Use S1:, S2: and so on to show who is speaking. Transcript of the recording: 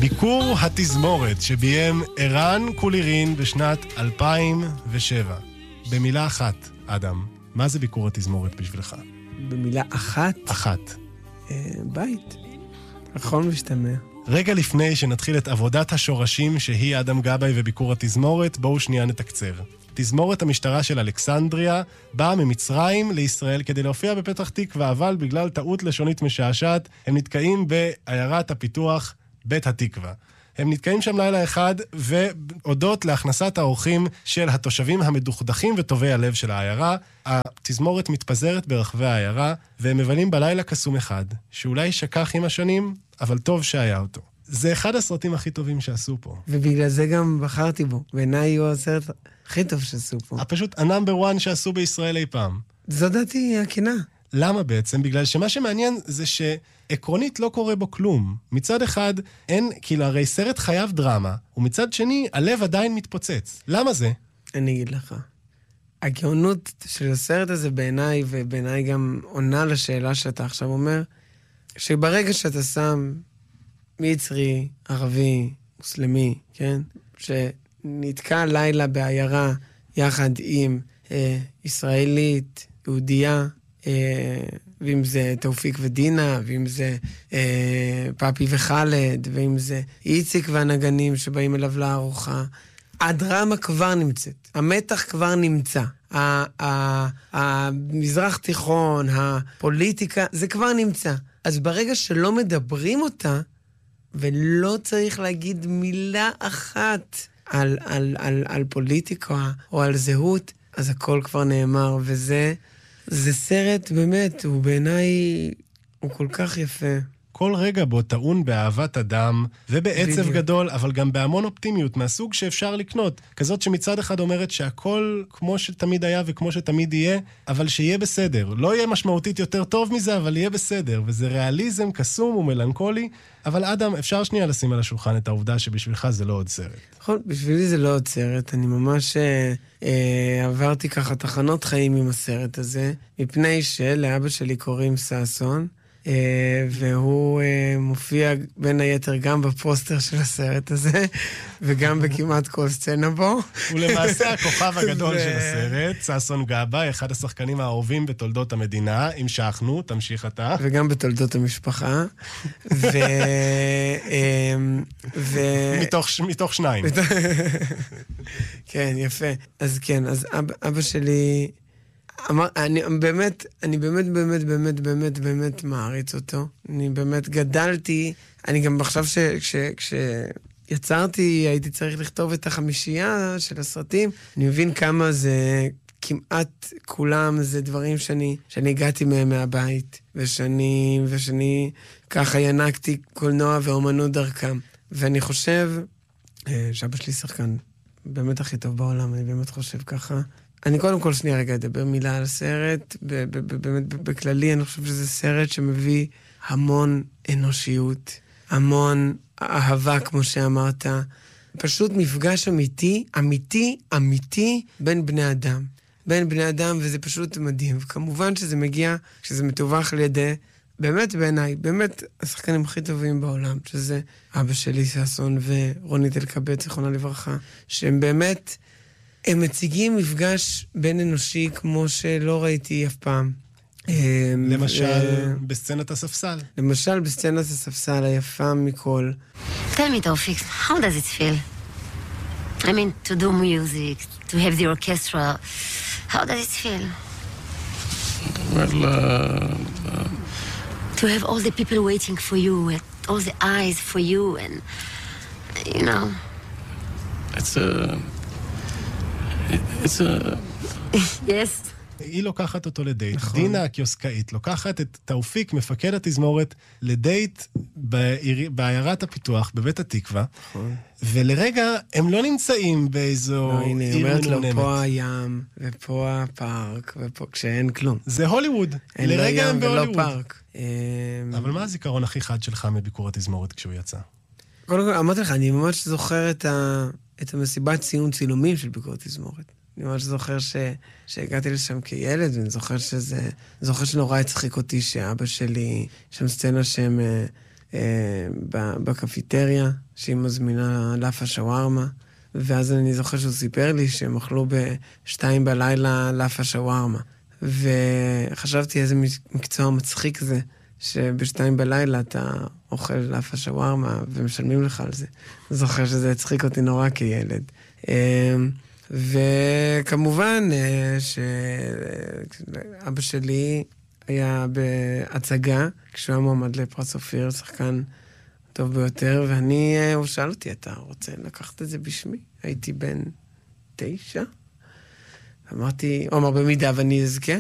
S1: ביקור התזמורת שביים ערן קולירין בשנת 2007. במילה אחת, אדם, מה זה ביקור התזמורת בשבילך?
S2: במילה אחת?
S1: אחת.
S2: בית. נכון משתמע.
S1: רגע לפני שנתחיל את עבודת השורשים שהיא אדם גבאי וביקור התזמורת, בואו שנייה נתקצר. תזמורת המשטרה של אלכסנדריה באה ממצרים לישראל כדי להופיע בפתח תקווה, אבל בגלל טעות לשונית משעשעת, הם נתקעים בעיירת הפיתוח בית התקווה. הם נתקעים שם לילה אחד, והודות להכנסת האורחים של התושבים המדוכדכים וטובי הלב של העיירה, התזמורת מתפזרת ברחבי העיירה, והם מבלים בלילה קסום אחד, שאולי שקח עם השנים, אבל טוב שהיה אותו. זה אחד הסרטים הכי טובים שעשו פה.
S2: ובגלל זה גם בחרתי בו. בעיניי הוא הסרט הכי טוב שעשו פה.
S1: פשוט הנאמבר 1 שעשו בישראל אי פעם.
S2: זו דעתי הכנה.
S1: למה בעצם? בגלל שמה שמעניין זה שעקרונית לא קורה בו כלום. מצד אחד, אין, כאילו הרי סרט חייב דרמה, ומצד שני, הלב עדיין מתפוצץ. למה זה?
S2: אני אגיד לך. הגאונות של הסרט הזה בעיניי, ובעיניי גם עונה לשאלה שאתה עכשיו אומר, שברגע שאתה שם מצרי, ערבי, מוסלמי, כן? שנתקע לילה בעיירה יחד עם ישראלית, יהודייה, ואם זה תאופיק ודינה, ואם זה פאפי וחלד, ואם זה איציק והנגנים שבאים אליו לארוחה. הדרמה כבר נמצאת, המתח כבר נמצא, המזרח תיכון, הפוליטיקה, זה כבר נמצא. אז ברגע שלא מדברים אותה, ולא צריך להגיד מילה אחת על פוליטיקה או על זהות, אז הכל כבר נאמר, זה סרט באמת, הוא בעיניי, הוא כל כך יפה.
S1: כל רגע בו טעון באהבת אדם, ובעצב גדול, אבל גם בהמון אופטימיות, מהסוג שאפשר לקנות. כזאת שמצד אחד אומרת שהכל כמו שתמיד היה וכמו שתמיד יהיה, אבל שיהיה בסדר. לא יהיה משמעותית יותר טוב מזה, אבל יהיה בסדר. וזה ריאליזם קסום ומלנכולי, אבל אדם, אפשר שנייה לשים על השולחן את העובדה שבשבילך זה לא עוד סרט.
S2: נכון, בשבילי זה לא עוד סרט. אני ממש עברתי ככה תחנות חיים עם הסרט הזה, מפני שלאבא שלי קוראים סאסון, והוא מופיע בין היתר גם בפוסטר של הסרט הזה, וגם בכמעט כל סצנה בו.
S1: הוא למעשה הכוכב הגדול של הסרט, סאסון גבאי, אחד השחקנים האהובים בתולדות המדינה, המשכנו, תמשיך אתה.
S2: וגם בתולדות המשפחה.
S1: מתוך שניים.
S2: כן, יפה. אז כן, אז אבא שלי... אני באמת מעריץ אותו. אני באמת גדלתי, אני גם עכשיו כשיצרתי, הייתי צריך לכתוב את החמישייה של הסרטים, אני מבין כמה זה, כמעט כולם זה דברים שאני הגעתי מהם מהבית, ושאני ככה ינקתי קולנוע ואומנות דרכם. ואני חושב, שאבא שלי שחקן באמת הכי טוב בעולם, אני באמת חושב ככה. אני קודם כל שנייה רגע אדבר מילה על הסרט, באמת בכללי אני חושב שזה סרט שמביא המון אנושיות, המון אהבה כמו שאמרת, פשוט מפגש אמיתי בין בני אדם, וזה פשוט מדהים. וכמובן שזה מגיע, כשזה מתווך על ידי, באמת בעיניי, באמת השחקנים הכי טובים בעולם, שזה אבא שלי סאסון ורונית אלקבץ, זיכרונה לברכה, שהם באמת... הם מציגים מפגש בין אנושי כמו שלא ראיתי אף פעם.
S1: למשל, בסצנת הספסל.
S2: למשל, בסצנת הספסל היפה מכל.
S3: Tell me, Taufik, how does it feel? I mean, to do music, to have the orchestra. How does it feel?
S4: Well,
S3: To have all the people waiting for you, and all the eyes for you, and, you know...
S4: It's a...
S3: Yes.
S1: היא לוקחת אותו לדייט. נכון. דינה הקיוסקאית לוקחת את תאופיק, מפקד התזמורת, לדייט בעיירת הפיתוח, בבית התקווה. נכון. ולרגע הם לא נמצאים באיזו עיר מנומנמת.
S2: לו, פה הים, ופה הפארק, ופה כשאין כלום.
S1: זה הוליווד. לרגע הם בהוליווד.
S2: ולא פארק.
S1: אבל מה הזיכרון הכי חד שלך מביקור התזמורת כשהוא יצא?
S2: קודם כל, אמרתי לך, אני ממש זוכר את המסיבת סיום צילומים של ביקור התזמורת. אני ממש זוכר שהגעתי לשם כילד, ואני זוכר שנורא הצחיק אותי שאבא שלי, שם סצנה שהם בקפיטריה, שהיא מזמינה לאפה שווארמה, ואז אני זוכר שהוא סיפר לי שהם אכלו ב-2 בלילה לאפה שווארמה. וחשבתי איזה מקצוע מצחיק זה, שב-2 בלילה אתה אוכל לאפה שווארמה ומשלמים לך על זה. זוכר שזה הצחיק אותי נורא כילד. וכמובן שאבא שלי היה בהצגה, כשהוא היה מועמד לפרס אופיר, שחקן טוב ביותר, הוא שאל אותי, אתה רוצה לקחת את זה בשמי? הייתי בן 9. אמרתי, הוא אמר, במידה ואני אזכה,